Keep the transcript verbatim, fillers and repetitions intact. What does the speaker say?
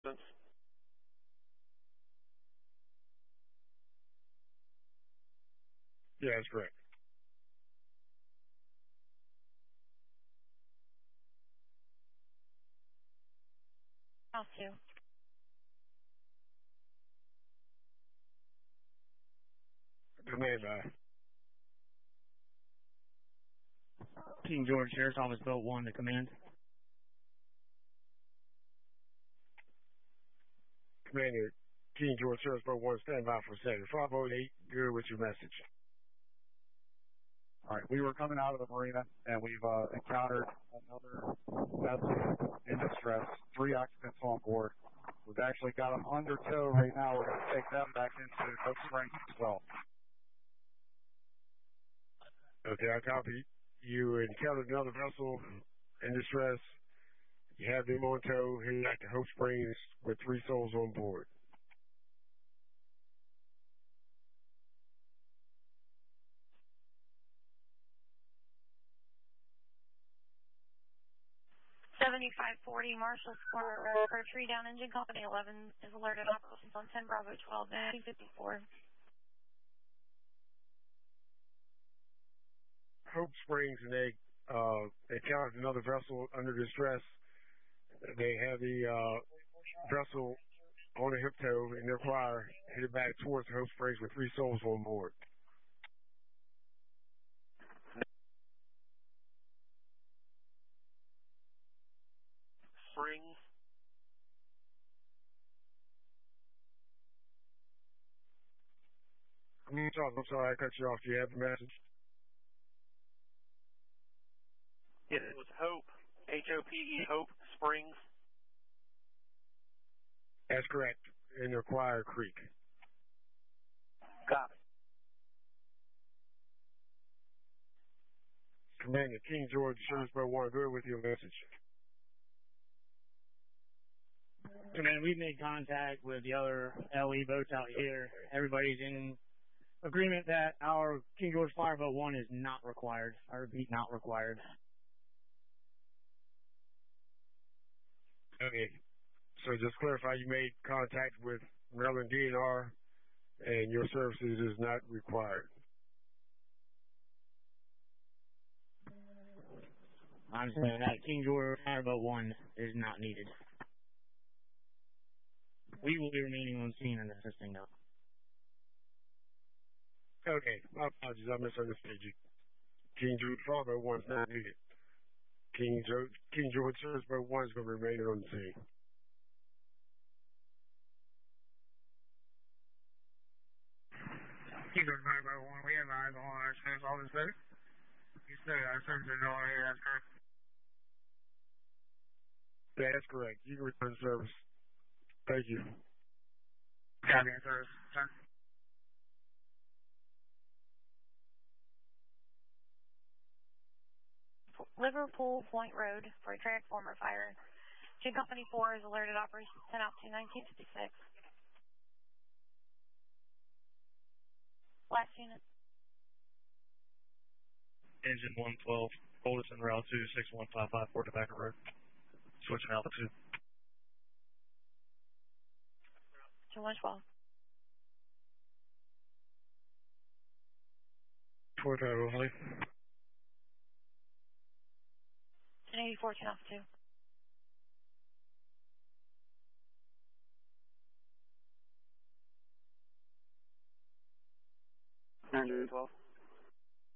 distance? Yeah, that's correct. House two. Command by. King George, Sheriff's Office, Boat one to command. Commander, King George, Sheriff's Boat one, stand by for a second. five oh eight, good with your message. All right, we were coming out of the marina, and we've uh, encountered another vessel in distress, three occupants on board. We've actually got them under tow right now. We're going to take them back into Cook Springs as well. Okay, I copy. You encountered another vessel in distress. You have them on tow, heading back to Hope Springs with three souls on board. seventy-five forty Marshall Square Road for tree down engine company eleven is alerted operations on ten Bravo twelve nineteen fifty-four. Hope Springs, and they uh, encountered another vessel under distress. They have the uh, vessel on a hip tow in their choir headed back towards Hope Springs with three souls on board. Springs. I'm sorry, I cut you off. Do you have the message? Yes, it was Hope, H O P E, Hope Springs. That's correct, in their choir creek. Copy. Commander, King George, Sheriff's Boat one, good with your message. Command, we've made contact with the other L E boats out here. Everybody's in agreement that our King George Fire Boat one is not required. I repeat, not required. Okay. So just clarify, you made contact with Maryland D N R, and your services is not required. I'm saying that King George Fire Boat one is not needed. We will be remaining on scene and assisting though. Okay, my apologies, I misunderstood you. King George Fire Boat one is not needed. King George, King George Sheriff's Boat one is going to remain on the scene. King George Fire Boat one, we have eyes on our sheriff's office there. You said our services are all here, that's correct? Yeah, that's correct. You can return service. Thank you. Copy and service, sir. Liverpool Point Road for a transformer fire. Engine company four is alerted operations ten out to nineteen fifty-six. Last unit. Engine one twelve, Fullerton Route two six one five five Fort Tobacco Road. Switching altitude. Engine one twelve. Fort Overlay. ten eighty-four, ten off two. nine twelve.